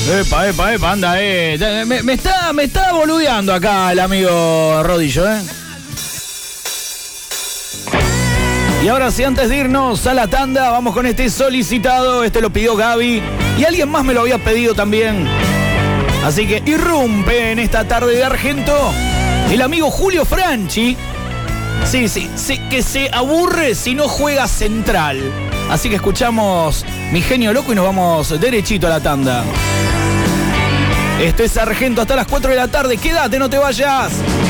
Epa, anda, me está boludeando acá el amigo Rodillo, Y ahora sí, antes de irnos a la tanda, vamos con este solicitado. Este lo pidió Gaby y alguien más me lo había pedido también. Así que irrumpe en esta tarde de Argento el amigo Julio Franchi. Sí, que se aburre si no juega Central. Así que escuchamos Mi Genio Loco y nos vamos derechito a la tanda. Esto es Argento hasta las 4 de la tarde. Quédate, no te vayas.